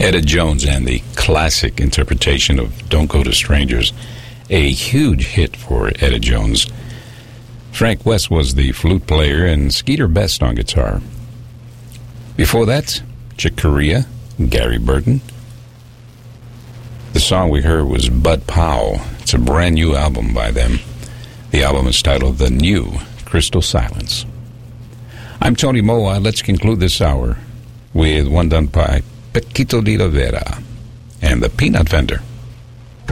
Etta Jones and the classic interpretation of Don't Go to Strangers, a huge hit for Etta Jones. Frank West was the flute player and Skeeter Best on guitar. Before that, Chick Corea, Gary Burton. The song we heard was Bud Powell. It's a brand new album by them. The album is titled The New Crystal Silence. I'm Tony Moa. Let's conclude this hour with one done by Paquito de la Vera and the Peanut Vendor.